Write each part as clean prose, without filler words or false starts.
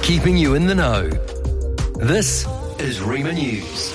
keeping you in the know. This is Rima News.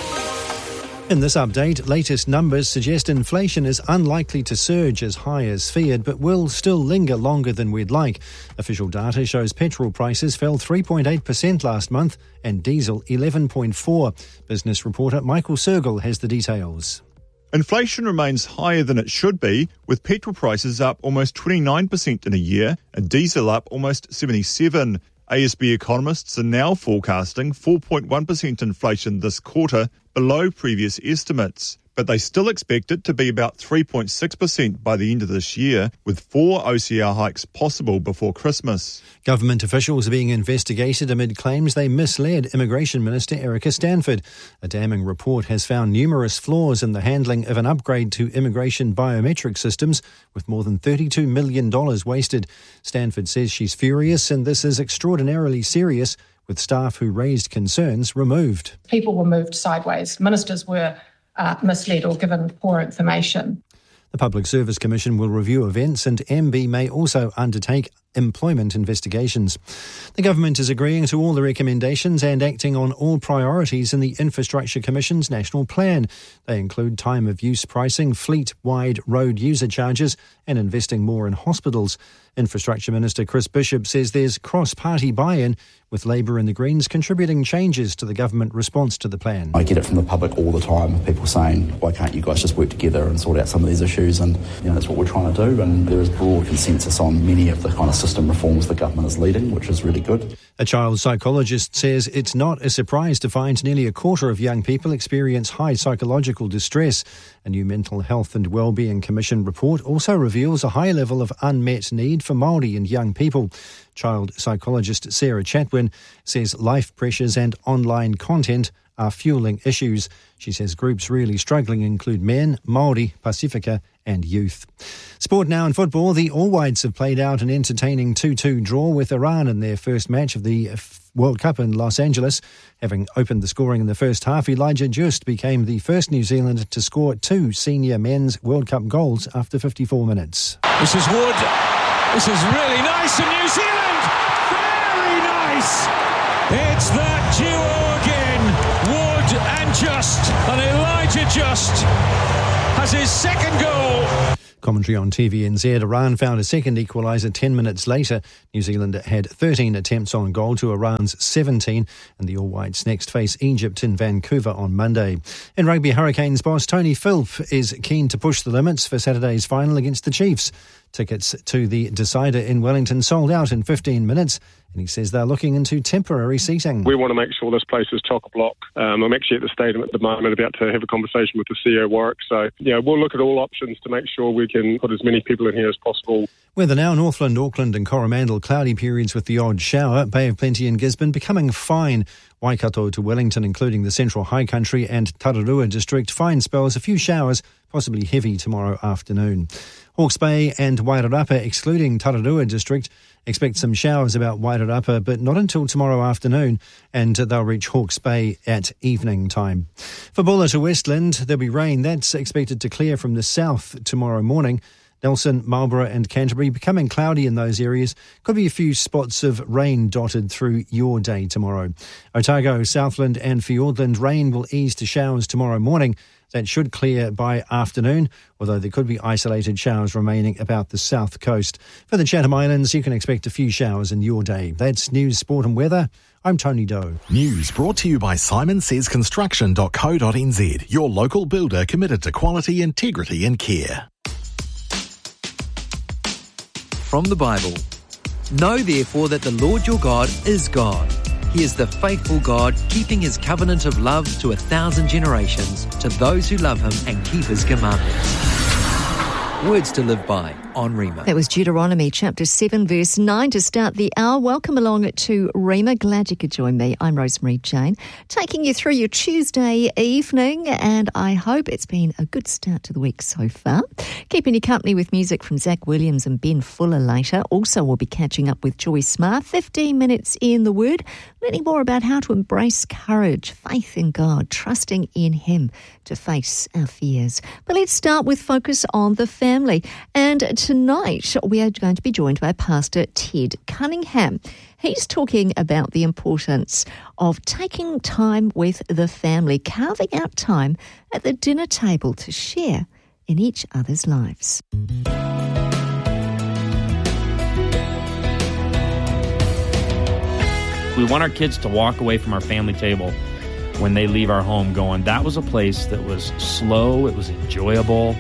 In this update, latest numbers suggest inflation is unlikely to surge as high as feared, but will still linger longer than we'd like. Official data shows petrol prices fell 3.8% last month and diesel 11.4%. Business reporter Michael Sergel has the details. Inflation remains higher than it should be, with petrol prices up almost 29% in a year and diesel up almost 77%. ASB economists are now forecasting 4.1% inflation this quarter, below previous estimates. But they still expect it to be about 3.6% by the end of this year, with 4 OCR hikes possible before Christmas. Government officials are being investigated amid claims they misled Immigration Minister Erica Stanford. A damning report has found numerous flaws in the handling of an upgrade to immigration biometric systems, with more than $32 million wasted. Stanford says she's furious and this is extraordinarily serious, with staff who raised concerns removed. People were moved sideways. Ministers were misled or given poor information. The Public Service Commission will review events and MB may also undertake employment investigations. The government is agreeing to all the recommendations and acting on all priorities in the Infrastructure Commission's national plan. They include time of use pricing, fleet-wide road user charges and investing more in hospitals. Infrastructure Minister Chris Bishop says there's cross-party buy-in, with Labour and the Greens contributing changes to the government response to the plan. I get it from the public all the time, people saying, why can't you guys just work together and sort out some of these issues? And that's what we're trying to do, and there is broad consensus on many of the kind of system reforms the government is leading, which is really good. A child psychologist says it's not a surprise to find nearly a quarter of young people experience high psychological distress. A new Mental Health and Wellbeing Commission report also reveals a high level of unmet need for Māori and young people. Child psychologist Sarah Chatwin says life pressures and online content are fueling issues. She says groups really struggling include men, Māori, Pasifika and youth. Sport now in football. The All Whites have played out an entertaining 2-2 draw with Iran in their first match of the World Cup in Los Angeles. Having opened the scoring in the first half, Elijah Just became the first New Zealander to score 2 senior men's World Cup goals after 54 minutes. This is Wood. This is really nice in New Zealand. Very nice. It's that duo again. Wood and Just. And Elijah Just has his second goal. Commentary on TVNZ. Iran found a second equaliser 10 minutes later. New Zealand had 13 attempts on goal to Iran's 17, and the All Whites next face Egypt in Vancouver on Monday. In rugby, Hurricanes boss Tony Philp is keen to push the limits for Saturday's final against the Chiefs. Tickets to the decider in Wellington sold out in 15 minutes, and he says they're looking into temporary seating. We want to make sure this place is chock-a-block. I'm actually at the stadium at the moment about to have a conversation with the CEO, Warwick. So, we'll look at all options to make sure we can put as many people in here as possible. Weather now: Northland, Auckland and Coromandel, cloudy periods with the odd shower. Bay of Plenty in Gisborne becoming fine. Waikato to Wellington, including the Central High Country and Tararua district, fine spells, a few showers, possibly heavy tomorrow afternoon. Hawke's Bay and Wairarapa, excluding Tararua district, expect some showers about Wairarapa, but not until tomorrow afternoon, and they'll reach Hawke's Bay at evening time. For Bulla to Westland, there'll be rain. That's expected to clear from the south tomorrow morning. Nelson, Marlborough and Canterbury becoming cloudy in those areas. Could be a few spots of rain dotted through your day tomorrow. Otago, Southland and Fiordland, rain will ease to showers tomorrow morning. That should clear by afternoon, although there could be isolated showers remaining about the south coast. For the Chatham Islands, you can expect a few showers in your day. That's news, sport and weather. I'm Tony Doe. News brought to you by simonsayesconstruction.co.nz, your local builder committed to quality, integrity and care. From the Bible. Know therefore that the Lord your God is God. He is the faithful God, keeping his covenant of love to 1,000 generations, to those who love him and keep his commandments. Words to live by on Rima. That was Deuteronomy chapter 7 verse 9 to start the hour. Welcome along to Rima. Glad you could join me. I'm Rosemary Jane, taking you through your Tuesday evening, and I hope it's been a good start to the week so far. Keeping you company with music from Zach Williams and Ben Fuller later. Also, we'll be catching up with Joy Smart. 15 minutes in the Word, learning more about how to embrace courage, faith in God, trusting in him to face our fears. But let's start with focus on the family. family. And tonight we are going to be joined by Pastor Ted Cunningham. He's talking about the importance of taking time with the family, carving out time at the dinner table to share in each other's lives. We want our kids to walk away from our family table when they leave our home going, that was a place that was slow, it was enjoyable.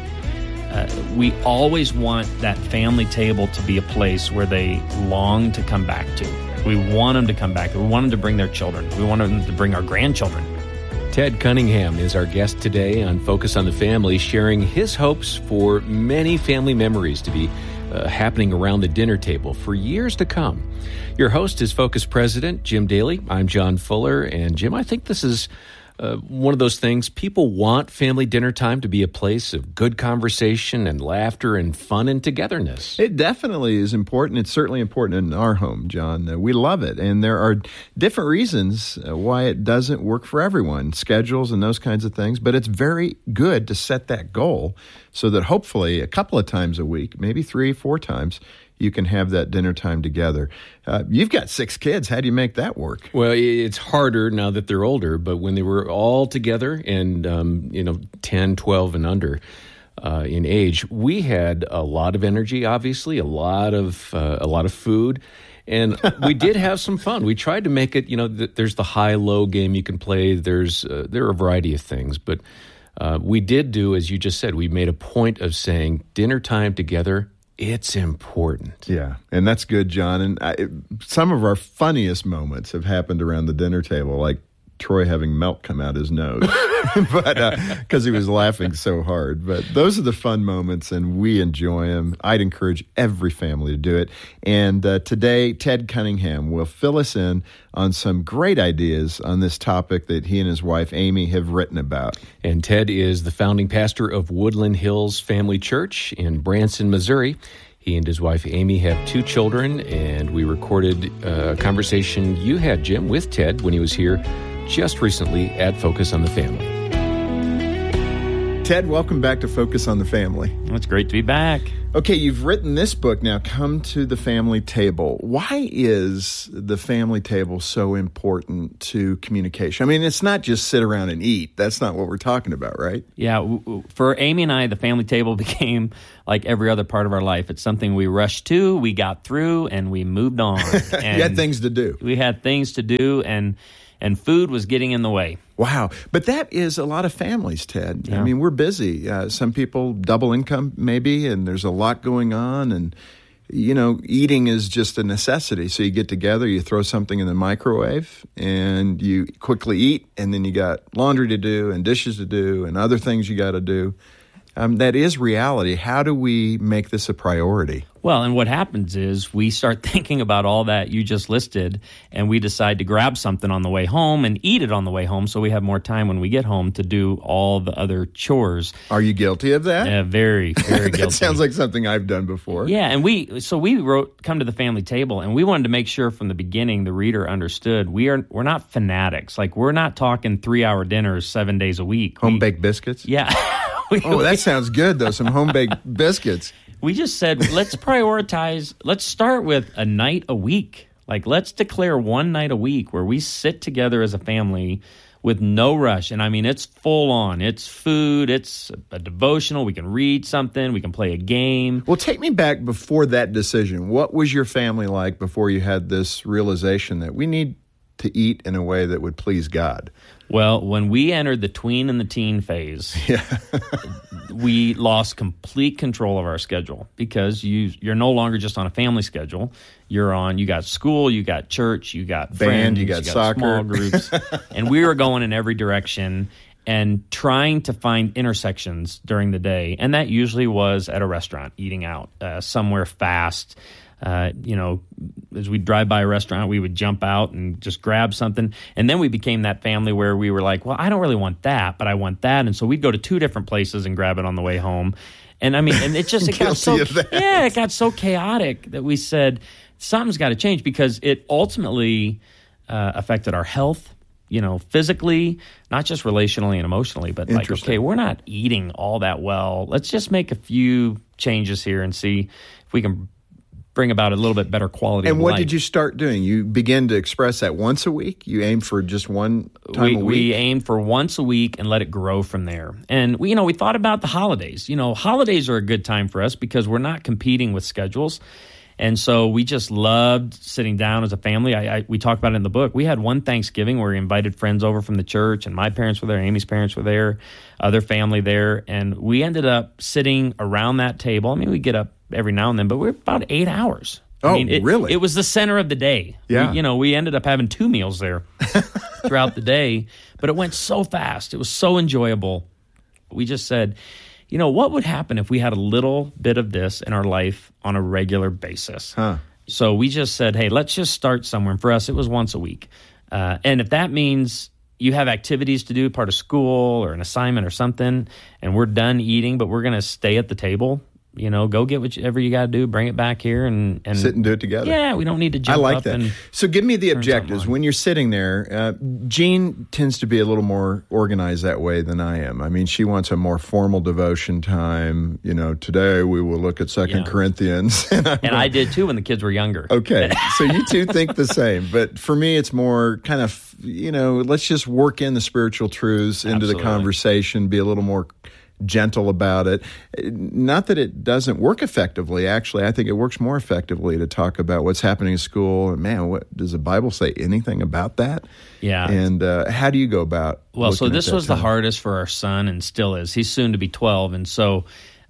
We always want that family table to be a place where they long to come back to. We want them to come back. We want them to bring their children. We want them to bring our grandchildren. Ted Cunningham is our guest today on Focus on the Family, sharing his hopes for many family memories to be happening around the dinner table for years to come. Your host is Focus President Jim Daly. I'm John Fuller. And Jim, I think this is one of those things. People want family dinner time to be a place of good conversation and laughter and fun and togetherness. It definitely is important. It's certainly important in our home, John. We love it. And there are different reasons why it doesn't work for everyone, schedules and those kinds of things. But it's very good to set that goal so that hopefully a couple of times a week, maybe 3-4 times, you can have that dinner time together. You've got 6 kids. How do you make that work? Well, it's harder now that they're older, but when they were all together and, 10, 12 and under in age, we had a lot of energy, obviously, a lot of food. And we did have some fun. We tried to make it, there's the high-low game you can play. There are a variety of things, but we did do, as you just said, we made a point of saying dinner time together. It's important. Yeah, and that's good, John. And some of our funniest moments have happened around the dinner table, like Troy having milk come out his nose, but because he was laughing so hard. But those are the fun moments, and we enjoy them. I'd encourage every family to do it. And today, Ted Cunningham will fill us in on some great ideas on this topic that he and his wife, Amy, have written about. And Ted is the founding pastor of Woodland Hills Family Church in Branson, Missouri. He and his wife, Amy, have 2 children, and we recorded a conversation you had, Jim, with Ted when he was here just recently at Focus on the Family. Ted, welcome back to Focus on the Family. It's great to be back. Okay, you've written this book now, Come to the Family Table. Why is the family table so important to communication? I mean, it's not just sit around and eat. That's not what we're talking about, right? Yeah, for Amy and I, the family table became like every other part of our life. It's something we rushed to, we got through, and we moved on. And you had things to do. We had things to do, and food was getting in the way. Wow. But that is a lot of families, Ted. Yeah. I mean, we're busy. Some people double income maybe, and there's a lot going on. And, eating is just a necessity. So you get together, you throw something in the microwave, and you quickly eat. And then you got laundry to do and dishes to do and other things you got to do. That is reality. How do we make this a priority? Well, and what happens is we start thinking about all that you just listed, and we decide to grab something on the way home and eat it on the way home so we have more time when we get home to do all the other chores. Are you guilty of that? Very, very guilty. That sounds like something I've done before. Yeah, and we wrote Come to the Family Table, and we wanted to make sure from the beginning the reader understood we're not fanatics. Like, we're not talking 3-hour dinners 7 days a week. Home-baked biscuits? Yeah. That sounds good, though, some home-baked biscuits. We just said, let's prioritize. Let's start with a night a week. Like, let's declare one night a week where we sit together as a family with no rush. And I mean, it's full on. It's food. It's a devotional. We can read something. We can play a game. Well, take me back before that decision. What was your family like before you had this realization that we need to eat in a way that would please God? Well, when we entered the tween and the teen phase, we lost complete control of our schedule because you're no longer just on a family schedule. You got school, you got church, you got band, friends, you got soccer, small groups, and we were going in every direction and trying to find intersections during the day. And that usually was at a restaurant, eating out, somewhere fast. As we drive by a restaurant, we would jump out and just grab something. And then we became that family where we were like, well, I don't really want that, but I want that. And so we'd go to 2 different places and grab it on the way home. And I mean, and it got so chaotic that we said something's got to change because it ultimately affected our health, physically, not just relationally and emotionally, but like, okay, we're not eating all that well. Let's just make a few changes here and see if we can bring about a little bit better quality of life. And what did you start doing? You began to express that once a week? You aimed for just one time a week? We aimed for once a week and let it grow from there. And we thought about the holidays. Holidays are a good time for us because we're not competing with schedules. And so we just loved sitting down as a family. We talk about it in the book. We had one Thanksgiving where we invited friends over from the church, and my parents were there, Amy's parents were there, other family there, and we ended up sitting around that table. I mean, we get up every now and then, but we're about 8 hours. Really? It was the center of the day. Yeah. We ended up having 2 meals there throughout the day, but it went so fast. It was so enjoyable. We just said, what would happen if we had a little bit of this in our life on a regular basis? So we just said, hey, let's just start somewhere. And for us, it was once a week. And if that means you have activities to do, part of school or an assignment or something, and we're done eating, but we're going to stay at the table, go get whatever you got to do, bring it back here and sit and do it together. Yeah, we don't need to jump up. I like up that. So give me the objectives. When you're sitting there, Jean tends to be a little more organized that way than I am. I mean, she wants a more formal devotion time. Today we will look at 2 Corinthians. And I did too when the kids were younger. Okay, so you two think the same. But for me, it's more kind of, let's just work in the spiritual truths into the conversation, be a little more gentle about it. Not that it doesn't work effectively. Actually, I think it works more effectively to talk about what's happening in school. And man, what does the Bible say anything about that? Yeah. And how do you go about? Well, so this was the hardest for our son, and still is. He's soon to be 12, and so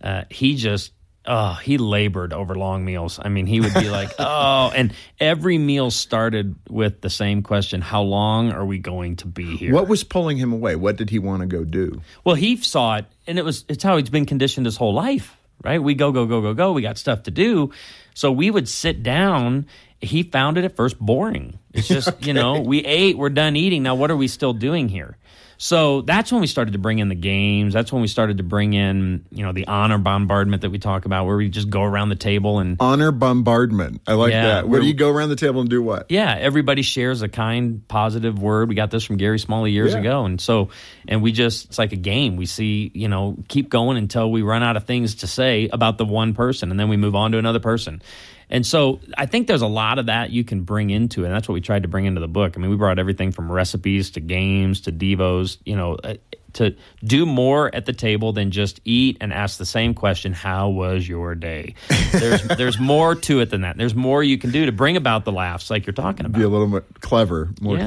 he labored over long meals. I mean, he would be like, and every meal started with the same question: how long are we going to be here? What was pulling him away? What did he want to go do? Well, he saw it, and it's how he's been conditioned his whole life, right? We go. We got stuff to do. So we would sit down. He found it at first boring. It's just, we ate, we're done eating. Now, what are we still doing here? So that's when we started to bring in the games. That's when we started to bring in, the honor bombardment that we talk about, where we just go around the table and... Honor bombardment. I like that. Where do you go around the table and do what? Yeah, everybody shares a kind, positive word. We got this from Gary Smalley years ago. And we just, it's like a game. We see, keep going until we run out of things to say about the one person, and then we move on to another person. And so I think there's a lot of that you can bring into it, and that's what we tried to bring into the book. I mean, we brought everything from recipes to games to devos, to do more at the table than just eat and ask the same question, how was your day? There's more to it than that. There's more you can do to bring about the laughs like you're talking about. Be a little more clever, more